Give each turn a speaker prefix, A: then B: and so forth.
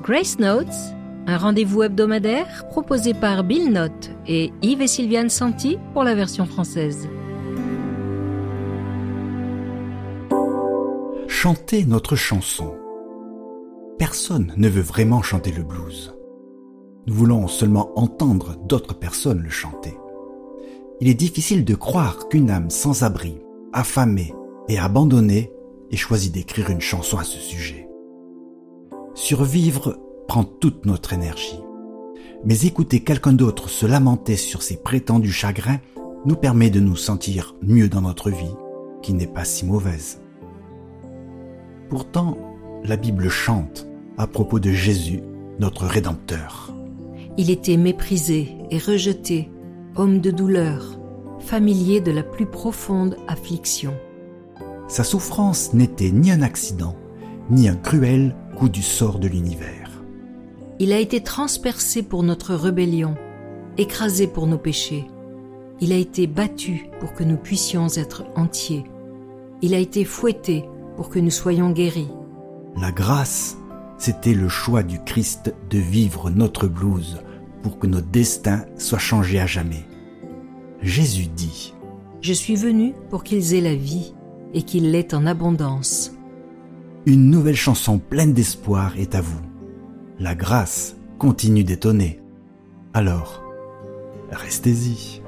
A: Grace Notes, un rendez-vous hebdomadaire proposé par Bill Note et Yves et Sylviane Santi pour la version française.
B: Chanter notre chanson. Personne ne veut vraiment chanter le blues. Nous voulons seulement entendre d'autres personnes le chanter. Il est difficile de croire qu'une âme sans abri, affamée et abandonnée ait choisi d'écrire une chanson à ce sujet. Survivre prend toute notre énergie. Mais écouter quelqu'un d'autre se lamenter sur ses prétendus chagrins nous permet de nous sentir mieux dans notre vie, qui n'est pas si mauvaise. Pourtant, la Bible chante à propos de Jésus, notre Rédempteur.
A: Il était méprisé et rejeté, homme de douleur, familier de la plus profonde affliction.
B: Sa souffrance n'était ni un accident, ni un cruel coup du sort de l'univers.
A: Il a été transpercé pour notre rébellion, écrasé pour nos péchés. Il a été battu pour que nous puissions être entiers. Il a été fouetté pour que nous soyons guéris.
B: La grâce, c'était le choix du Christ de vivre notre blues pour que notre destin soit changé à jamais. Jésus dit :
A: « Je suis venu pour qu'ils aient la vie et qu'ils l'aient en abondance. »
B: Une nouvelle chanson pleine d'espoir est à vous. La grâce continue d'étonner. Alors, restez-y.